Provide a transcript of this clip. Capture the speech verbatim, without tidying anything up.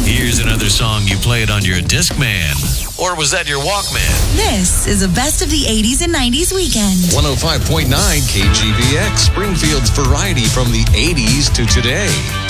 Here's another song you played on your Discman. Or was that your Walkman? This is a best of the eighties and nineties weekend. one oh five point nine K G V X, Springfield's variety from the eighties to today.